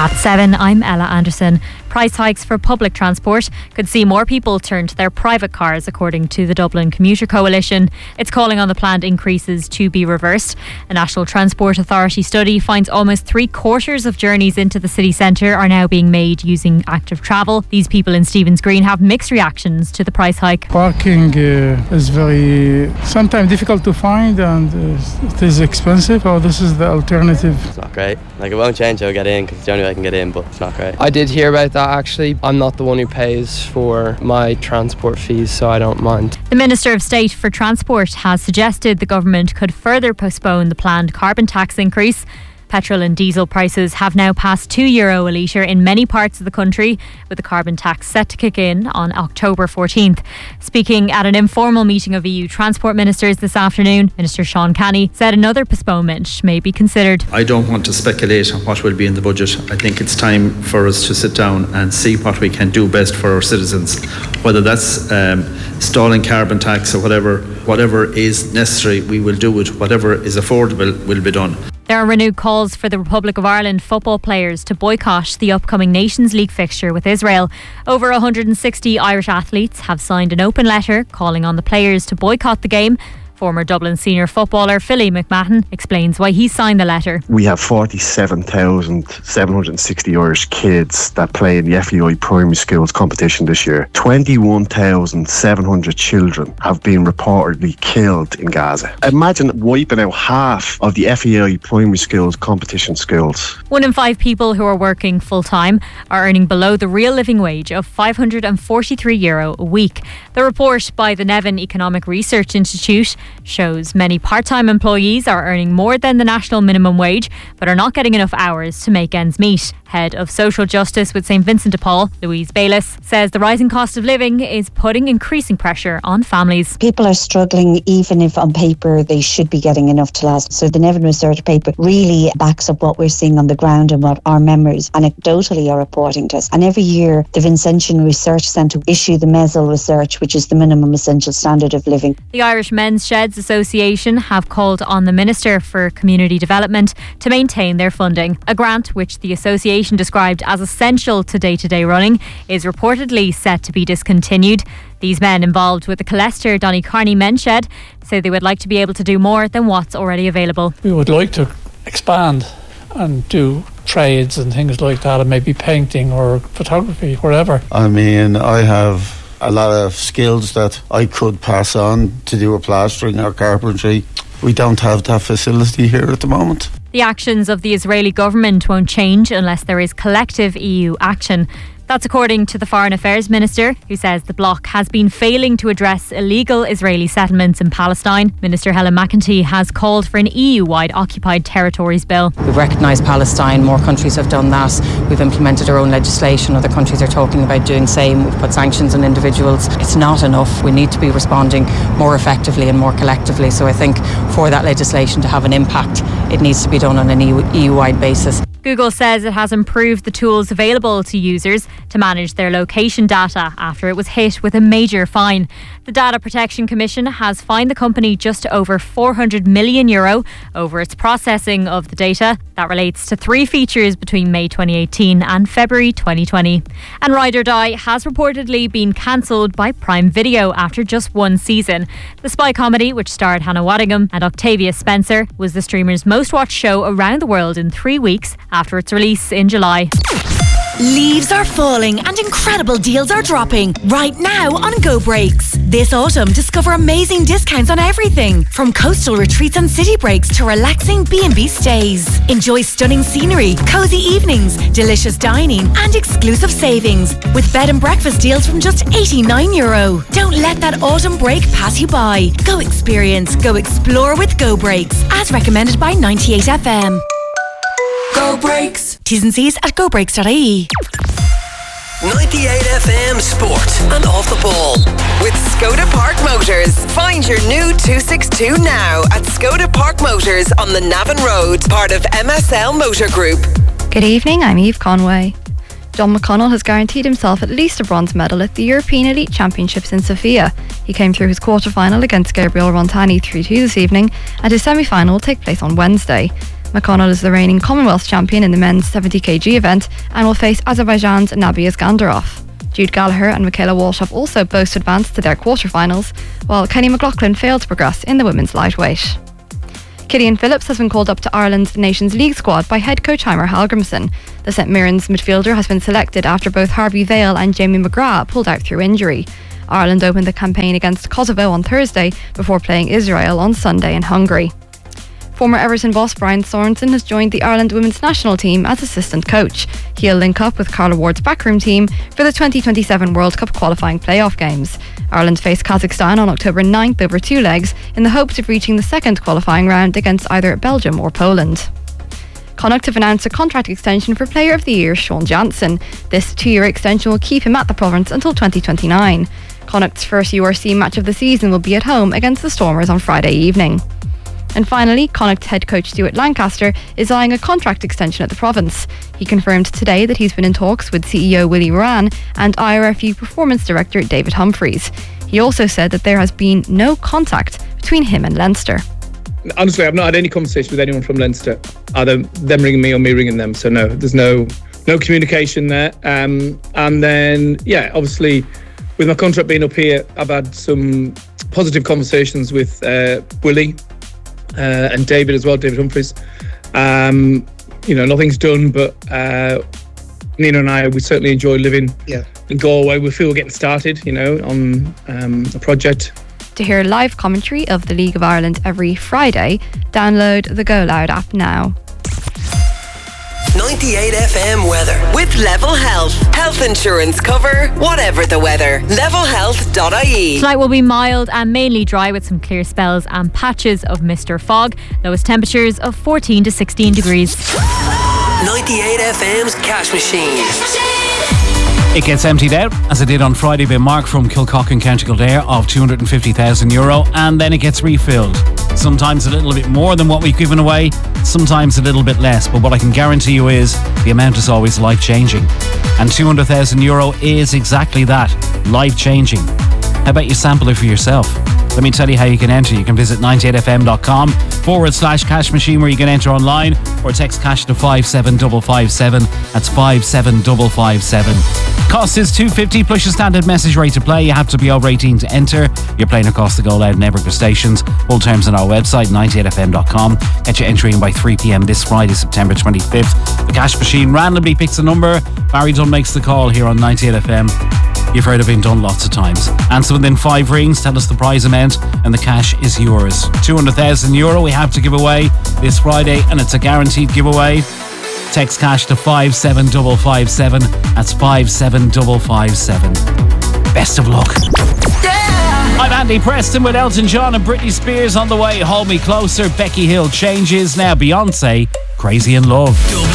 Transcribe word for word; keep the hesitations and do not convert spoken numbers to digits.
At seven, I'm Ella Anderson. Price hikes for public transport could see more people turn to their private cars, according to the Dublin Commuter Coalition. It's calling on the planned increases to be reversed. A National Transport Authority study finds almost three quarters of journeys into the city centre are now being made using active travel. These people in Stephen's Green have mixed reactions to the price hike. Parking uh, is very, sometimes difficult to find, and uh, it is expensive. Oh, this is the alternative. It's not great. Like, it won't change how I get in, because it's the only way I can get in, but it's not great. I did hear about that actually. I'm not the one who pays for my transport fees, so I don't mind. The Minister of State for Transport has suggested the government could further postpone the planned carbon tax increase. Petrol and diesel prices have now passed two euro a litre in many parts of the country, with the carbon tax set to kick in on October fourteenth. Speaking at an informal meeting of E U transport ministers this afternoon, Minister Sean Canny said another postponement may be considered. I don't want to speculate on what will be in the budget. I think it's time for us to sit down and see what we can do best for our citizens, whether that's um, stalling carbon tax or whatever, whatever is necessary, we will do it. Whatever is affordable will be done. There are renewed calls for the Republic of Ireland football players to boycott the upcoming Nations League fixture with Israel. Over one hundred sixty Irish athletes have signed an open letter calling on the players to boycott the game. Former Dublin senior footballer Philly McMahon explains why he signed the letter. We have forty-seven thousand seven hundred sixty Irish kids that play in the F E I primary schools competition this year. twenty-one thousand seven hundred children have been reportedly killed in Gaza. Imagine wiping out half of the F E I primary schools competition schools. One in five people who are working full-time are earning below the real living wage of five hundred forty-three euro a week. The report by the Nevin Economic Research Institute shows many part-time employees are earning more than the national minimum wage but are not getting enough hours to make ends meet. Head of Social Justice with St Vincent de Paul, Louise Bayliss, says the rising cost of living is putting increasing pressure on families. People are struggling even if on paper they should be getting enough to last. So the Nevin Research paper really backs up what we're seeing on the ground and what our members anecdotally are reporting to us. And every year the Vincentian Research Centre issue the MESL research, which is the minimum essential standard of living. The Irish Men's Sheds Association have called on the Minister for Community Development to maintain their funding. A grant which the association described as essential to day-to-day running is reportedly set to be discontinued. These men involved with the Colester Donnycarney Men's Shed say they would like to be able to do more than what's already available. We would like to expand and do trades and things like that, and maybe painting or photography, whatever. I mean, I have a lot of skills that I could pass on to do a plastering or carpentry. We don't have that facility here at the moment. The actions of the Israeli government won't change unless there is collective E U action. That's according to the Foreign Affairs Minister, who says the bloc has been failing to address illegal Israeli settlements in Palestine. Minister Helen McEntee has called for an E U-wide occupied territories bill. We've recognised Palestine. More countries have done that. We've implemented our own legislation. Other countries are talking about doing the same. We've put sanctions on individuals. It's not enough. We need to be responding more effectively and more collectively. So I think for that legislation to have an impact, it needs to be done on an E U-wide basis. Google says it has improved the tools available to users to manage their location data after it was hit with a major fine. The Data Protection Commission has fined the company just over four hundred million euro over its processing of the data. That relates to three features between May twenty eighteen and February twenty twenty. And Ride or Die has reportedly been cancelled by Prime Video after just one season. The spy comedy, which starred Hannah Waddingham and Octavia Spencer, was the streamer's most watched show around the world in three weeks after its release in July. Leaves are falling and incredible deals are dropping right now on Go Breaks. This autumn, discover amazing discounts on everything from coastal retreats and city breaks to relaxing B and B stays. Enjoy stunning scenery, cozy evenings, delicious dining and exclusive savings with bed and breakfast deals from just eighty-nine euro. Don't let that autumn break pass you by. Go experience, go explore with Go Breaks, as recommended by ninety-eight F M. Go Breaks. T's and C's at go breaks dot I E. ninety-eight F M Sport and Off the Ball with Skoda Park Motors. Find your new two sixty-two now at Skoda Park Motors on the Navan Road, part of M S L Motor Group. Good evening, I'm Eve Conway. John McConnell has guaranteed himself at least a bronze medal at the European Elite Championships in Sofia. He came through his quarter-final against Gabriel Rontani three two this evening, and his semi-final will take place on Wednesday. McConnell is the reigning Commonwealth champion in the men's seventy kilogram event and will face Azerbaijan's Nabi Iskandarov. Jude Gallagher and Michaela Walsh have also both advanced to their quarterfinals, while Kenny McLaughlin failed to progress in the women's lightweight. Killian Phillips has been called up to Ireland's Nations League squad by head coach Heimer Hallgrimsson. The St Mirren's midfielder has been selected after both Harvey Vale and Jamie McGrath pulled out through injury. Ireland opened the campaign against Kosovo on Thursday before playing Israel on Sunday in Hungary. Former Everton boss Brian Sorensen has joined the Ireland women's national team as assistant coach. He'll link up with Carla Ward's backroom team for the twenty twenty-seven World Cup qualifying playoff games. Ireland face Kazakhstan on October ninth over two legs in the hopes of reaching the second qualifying round against either Belgium or Poland. Connacht have announced a contract extension for Player of the Year Sean Jansen. This two-year extension will keep him at the Province until twenty twenty-nine. Connacht's first U R C match of the season will be at home against the Stormers on Friday evening. And finally, Connacht's head coach Stuart Lancaster is eyeing a contract extension at the Province. He confirmed today that he's been in talks with C E O Willie Moran and I R F U Performance Director David Humphreys. He also said that there has been no contact between him and Leinster. Honestly, I've not had any conversation with anyone from Leinster, either them ringing me or me ringing them. So no, there's no no communication there. Um, and then, yeah, obviously, with my contract being up here, I've had some positive conversations with uh, Willie uh, and David as well, David Humphreys. Um, you know, nothing's done, but uh, Nina and I, we certainly enjoy living yeah. in Galway. We feel we're getting started, you know, on um, a project. To hear live commentary of the League of Ireland every Friday, download the Go Loud app now. ninety-eight F M weather with Level Health. Health insurance cover, whatever the weather. level health dot I E. Tonight will be mild and mainly dry with some clear spells and patches of mist or fog. Lowest temperatures of fourteen to sixteen degrees. ninety-eight F M's Cash Machine. It gets emptied out, as it did on Friday by Mark from Kilcock and County Kildare of two hundred fifty thousand euro, and then it gets refilled. Sometimes a little bit more than what we've given away, sometimes a little bit less, but what I can guarantee you is the amount is always life-changing. And two hundred thousand euro is exactly that, life-changing. How about you sample it for yourself? Let me tell you how you can enter. You can visit ninety-eight f m dot com forward slash cash machine where you can enter online, or text cash to five seven five five seven. That's five seven five five seven. Cost is two fifty plus your standard message rate to play. You have to be over eighteen to enter. You're playing across the Go Loud network stations. Full terms on our website, ninety-eight f m dot com. Get your entry in by three p m this Friday, September twenty-fifth. The cash machine randomly picks a number. Barry Dunn makes the call here on ninety-eight F M. You've heard it being done lots of times. Answer within five rings, tell us the prize amount, and the cash is yours. two hundred thousand euro we have to give away this Friday, and it's a guaranteed giveaway. Text cash to five seven five five seven. That's five seven five five seven. Best of luck. Yeah! I'm Andy Preston with Elton John and Britney Spears on the way. Hold Me Closer. Becky Hill changes. Now Beyonce, Crazy in Love.